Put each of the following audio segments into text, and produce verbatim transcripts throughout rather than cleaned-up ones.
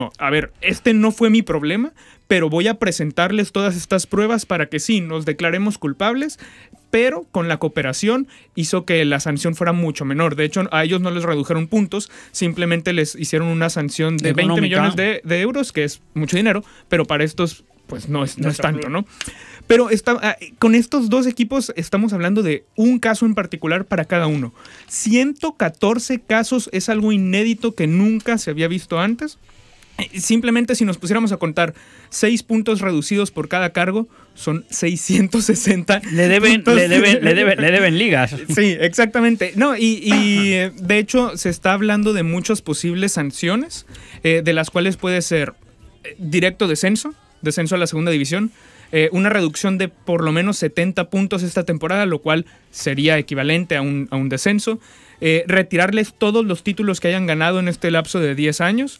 a ver, este no fue mi problema, pero voy a presentarles todas estas pruebas para que sí, nos declaremos culpables, pero con la cooperación hizo que la sanción fuera mucho menor. De hecho, a ellos no les redujeron puntos, simplemente les hicieron una sanción de Económica. veinte millones de, de euros, que es mucho dinero, pero para estos, pues no es, no es tanto, ¿no? Pero está, con estos dos equipos estamos hablando de un caso en particular para cada uno. ciento catorce casos es algo inédito que nunca se había visto antes. Simplemente si nos pusiéramos a contar seis puntos reducidos por cada cargo, son seiscientos sesenta. Le deben, puntos. le deben, le deben, le deben ligas. Sí, exactamente. No, y, y eh, de hecho se está hablando de muchas posibles sanciones, eh, de las cuales puede ser eh, directo descenso, descenso a la segunda división, eh, una reducción de por lo menos setenta puntos esta temporada, lo cual sería equivalente a un, a un descenso, eh, retirarles todos los títulos que hayan ganado en este lapso de diez años,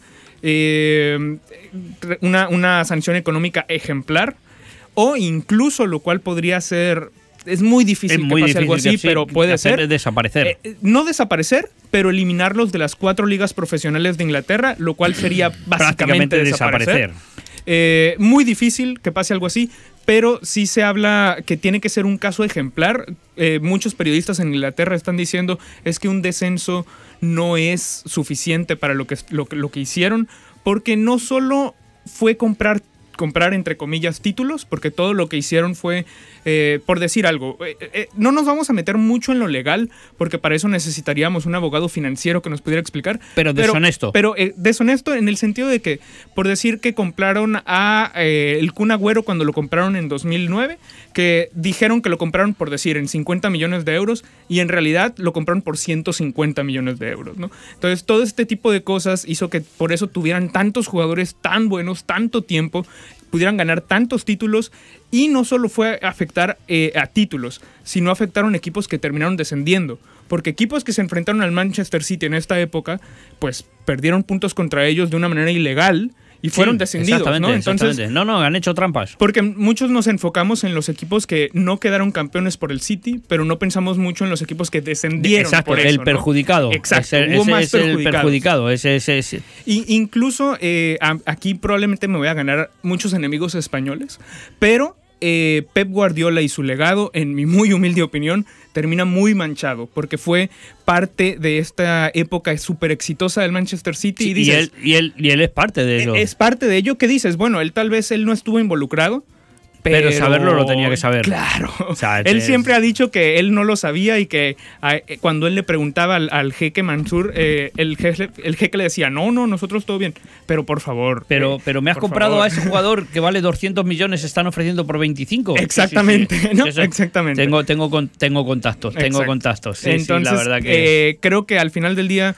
eh, una, una sanción económica ejemplar, o incluso, lo cual podría ser, es muy difícil Es muy que pase algo difícil así, que- pero puede hacer ser desaparecer. eh, no desaparecer, pero eliminarlos de las cuatro ligas profesionales de Inglaterra, lo cual sería básicamente Prácticamente desaparecer. desaparecer. Eh, muy difícil que pase algo así, pero sí se habla que tiene que ser un caso ejemplar. Eh, muchos periodistas en Inglaterra están diciendo es que un descenso no es suficiente para lo que, lo, que- lo que hicieron, porque no solo fue comprar comprar entre comillas títulos, porque todo lo que hicieron fue, eh, por decir algo, eh, eh, no nos vamos a meter mucho en lo legal, porque para eso necesitaríamos un abogado financiero que nos pudiera explicar. Pero deshonesto. Pero, pero, eh, deshonesto en el sentido de que, por decir que compraron a eh, el Kun Agüero cuando lo compraron en dos mil nueve, que dijeron que lo compraron por decir en cincuenta millones de euros y en realidad lo compraron por ciento cincuenta millones de euros, ¿no? Entonces todo este tipo de cosas hizo que por eso tuvieran tantos jugadores tan buenos, tanto tiempo, pudieran ganar tantos títulos, y no solo fue a afectar eh, a títulos, sino afectaron equipos que terminaron descendiendo, porque equipos que se enfrentaron al Manchester City en esta época, pues perdieron puntos contra ellos de una manera ilegal y fueron Sí, descendidos, exactamente, ¿no? Entonces, exactamente. No, no, han hecho trampas. porque muchos nos enfocamos en los equipos que no quedaron campeones por el City, pero no pensamos mucho en los equipos que descendieron Exacto, por eso, el ¿no? perjudicado. Exacto, Ese- hubo ese más es el perjudicados. perjudicado. Ese, ese, ese. Y incluso eh, a- aquí probablemente me voy a ganar muchos enemigos españoles, pero eh, Pep Guardiola y su legado, en mi muy humilde opinión, termina muy manchado, porque fue parte de esta época súper exitosa del Manchester City. Sí, y dices, él, y, él, y él es parte de eso. es parte de ello que dices, bueno, él tal vez él no estuvo involucrado, Pero pero saberlo lo tenía que saber. Claro. O sea, él es- siempre ha dicho que él no lo sabía y que a- eh, cuando él le preguntaba al, al jeque Mansur, eh, el, jeque, el jeque le decía, no, no, nosotros todo bien, pero por favor. Pero, eh, pero me has por comprado favor. a ese jugador que vale doscientos millones, se están ofreciendo por veinticinco. Exactamente, Sí, sí, sí. ¿no? Eso- Exactamente. Tengo, tengo, con- tengo contactos, tengo Exacto. contactos. Sí, Entonces, sí, la verdad que... eh, creo que al final del día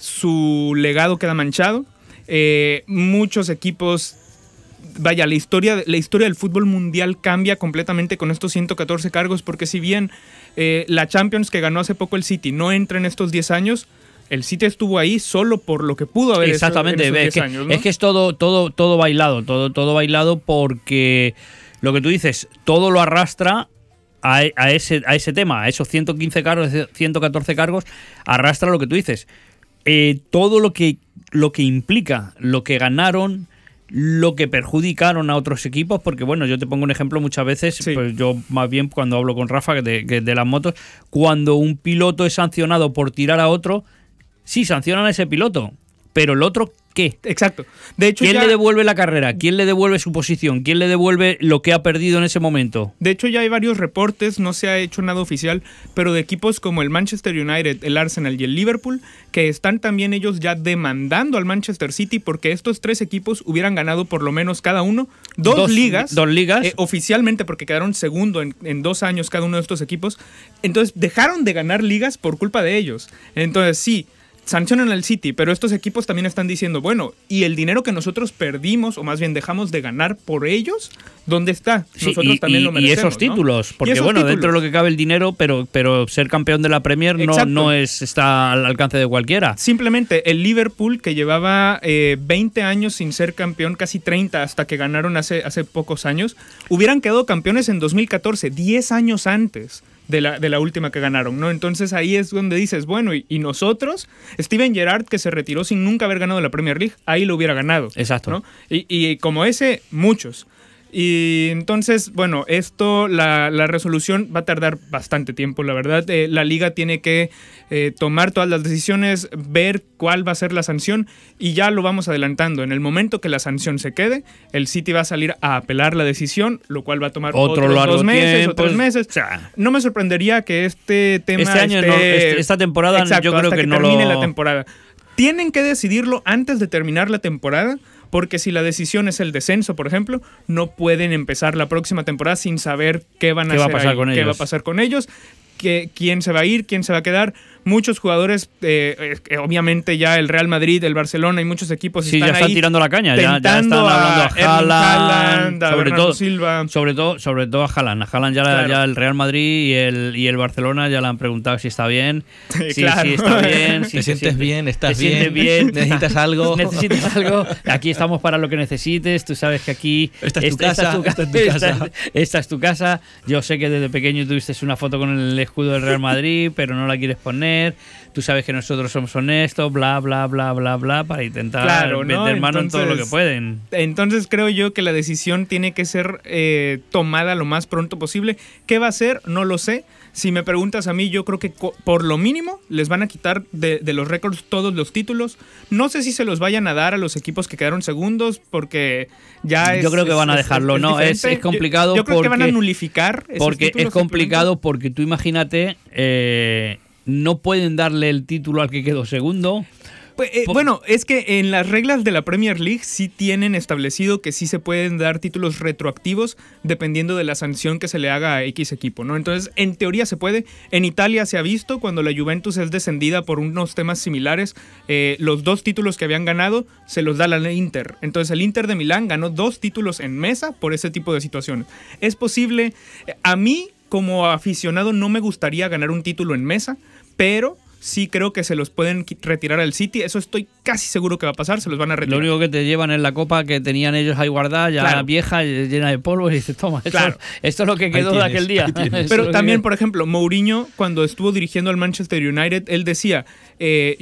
su legado queda manchado. Eh, muchos equipos, vaya, la historia, la historia del fútbol mundial cambia completamente con estos ciento catorce cargos, porque si bien eh, la Champions que ganó hace poco el City no entra en estos diez años, el City estuvo ahí solo por lo que pudo haber Exactamente, hecho en es esos que, diez años, ¿no? es que es todo, todo, todo bailado, todo, todo bailado, porque lo que tú dices, todo lo arrastra a, a ese, a ese tema, a esos ciento quince cargos, ciento catorce cargos, arrastra lo que tú dices. Eh, todo lo que, lo que implica, lo que ganaron, lo que perjudicaron a otros equipos, porque bueno, yo te pongo un ejemplo muchas veces, Sí. pues yo más bien cuando hablo con Rafa de, que de las motos, cuando un piloto es sancionado por tirar a otro, sí, sancionan a ese piloto, pero el otro, ¿qué? Exacto. De hecho, ¿Quién ya, le devuelve la carrera? ¿Quién le devuelve su posición? ¿Quién le devuelve lo que ha perdido en ese momento? de hecho, ya hay varios reportes, no se ha hecho nada oficial, pero de equipos como el Manchester United, el Arsenal y el Liverpool, que están también ellos ya demandando al Manchester City porque estos tres equipos hubieran ganado por lo menos cada uno dos, Dos- ligas. dos ligas. eh, oficialmente, porque quedaron segundo en, en dos años cada uno de estos equipos. Entonces, dejaron de ganar ligas por culpa de ellos. Entonces, sí, sancionan al City, pero estos equipos también están diciendo, bueno, ¿y el dinero que nosotros perdimos, o más bien dejamos de ganar por ellos, dónde está? Sí, Nosotros y, también y- lo y merecemos, esos ¿no? títulos, Y porque esos bueno, títulos. dentro de lo que cabe el dinero, pero, pero ser campeón de la Premier no, Exacto. no es está al alcance de cualquiera. Simplemente el Liverpool, que llevaba eh, veinte años sin ser campeón, casi treinta hasta que ganaron hace, hace pocos años, hubieran quedado campeones en dos mil catorce, diez años antes. de la, de la última que ganaron, ¿no? Entonces ahí es donde dices, bueno, y, y nosotros, Steven Gerrard, que se retiró sin nunca haber ganado la Premier League, ahí lo hubiera ganado. Exacto. ¿no? Y, y como ese, muchos. Y entonces, bueno, esto, la, la resolución va a tardar bastante tiempo, la verdad. Eh, la liga tiene que eh, tomar todas las decisiones, ver cuál va a ser la sanción y ya lo vamos adelantando. En el momento que la sanción se quede, el City va a salir a apelar la decisión, lo cual va a tomar Otro otros largo dos meses tiempo, o tres meses. O sea, no me sorprendería que este tema este año, esté, no, este, esta temporada, exacto, yo creo hasta que, que no termine lo... la temporada. Tienen que decidirlo antes de terminar la temporada, porque si la decisión es el descenso, por ejemplo, no pueden empezar la próxima temporada sin saber qué van a ¿Qué va a hacer pasar ahí, con qué ellos? va a pasar con ellos, qué, quién se va a ir, quién se va a quedar. Muchos jugadores, eh, eh, obviamente ya el Real Madrid, el Barcelona y muchos equipos Sí, están ya están ahí tirando la caña, ya, ya están tentando hablando a Erling Haaland, Haaland, a sobre Bernardo todo, Silva. sobre todo, sobre todo a Haaland. A Haaland ya, Claro. ya el Real Madrid y el, y el Barcelona ya le han preguntado si está bien, Sí, si, claro. si está bien, si ¿Te sientes bien? ¿Estás te bien? sientes bien? ¿Necesitas algo? ¿Necesitas algo? Aquí estamos para lo que necesites. Tú sabes que aquí Esta es tu casa, esta esta es tu esta- casa. esta es tu casa. Yo sé que desde pequeño tuviste una foto con el escudo del Real Madrid, pero no la quieres poner. Tú sabes que nosotros somos honestos, bla, bla, bla, bla, bla, para intentar Claro, ¿no? meter mano en todo lo que Entonces, pueden. Entonces creo yo que la decisión tiene que ser eh, tomada lo más pronto posible. ¿Qué va a ser? No lo sé. Si me preguntas a mí, yo creo que co- por lo mínimo les van a quitar de, de los récords todos los títulos. No sé si se los vayan a dar a los equipos que quedaron segundos porque ya es... Yo creo que es- van a es- dejarlo, es no, es- diferente. es complicado Yo, yo creo que van a porque- nulificar esos Porque títulos es complicado porque tú imagínate, eh, no pueden darle el título al que quedó segundo. Pues, eh, Po- bueno, es que en las reglas de la Premier League sí tienen establecido que sí se pueden dar títulos retroactivos dependiendo de la sanción que se le haga a X equipo, ¿no? Entonces, en teoría se puede. En Italia se ha visto cuando la Juventus es descendida por unos temas similares, eh, los dos títulos que habían ganado se los da la Inter. Entonces, el Inter de Milán ganó dos títulos en mesa por ese tipo de situaciones. Es posible. A mí, como aficionado, no me gustaría ganar un título en mesa, pero sí creo que se los pueden qui- retirar al City. Eso estoy casi seguro que va a pasar. Se los van a Lo retirar. único que te llevan es la copa que tenían ellos ahí guardada, ya Claro. vieja, llena de polvo, y dices, toma, esto, Claro. esto es lo que quedó tienes, de aquel día. ahí tienes. Esto es Pero lo que también, quedó. por ejemplo, Mourinho, cuando estuvo dirigiendo al Manchester United, él decía, eh,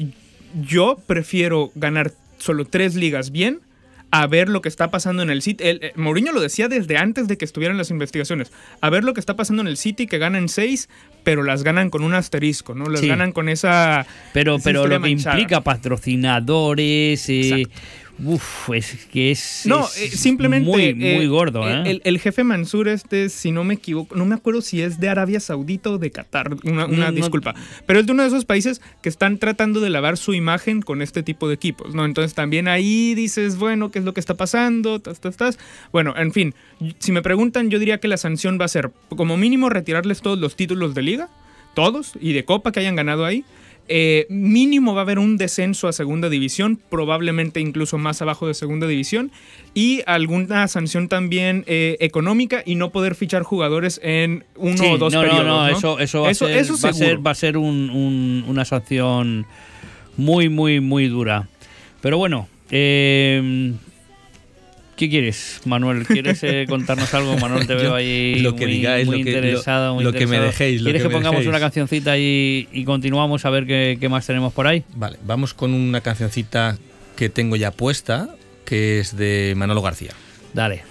yo prefiero ganar solo tres ligas bien a ver lo que está pasando en el City. Él, eh, Mourinho lo decía desde antes de que estuvieran las investigaciones. A ver lo que está pasando en el City, que ganan seis, pero las ganan con un asterisco, ¿no? Las Sí. ganan con esa... Pero, esa pero historia lo que manchada. implica patrocinadores, eh, Exacto. uf, es que es, No, es eh, simplemente... muy, eh, muy gordo. ¿eh? El, el jefe Mansur este, si no me equivoco, no me acuerdo si es de Arabia Saudita o de Qatar, una, una No, no. disculpa, pero es de uno de esos países que están tratando de lavar su imagen con este tipo de equipos, ¿no? Entonces también ahí dices, bueno, ¿qué es lo que está pasando? Tas, tas, tas. Bueno, en fin, si me preguntan, yo diría que la sanción va a ser, como mínimo, retirarles todos los títulos de liga, todos, y de copa que hayan ganado ahí. Eh, mínimo va a haber un descenso a segunda división, probablemente incluso más abajo de segunda división, y alguna sanción también eh, económica y no poder fichar jugadores en uno Sí, o dos no, periodos. no, no, ¿no? eso, eso, va, Eso- a ser, eso va, a ser, seguro. va a ser un- un- una sanción muy, muy, muy dura. Pero bueno, eh, ¿qué quieres, Manuel? ¿Quieres eh, contarnos algo? Manuel, te veo Yo, ahí lo que muy, digáis, muy lo que- interesado. lo- muy lo que me interesado. dejéis, lo ¿Quieres que que, me pongamos dejéis. una cancioncita y, y continuamos a ver qué, qué más tenemos por ahí? Vale, vamos con una cancioncita que tengo ya puesta, que es de Manolo García. Dale.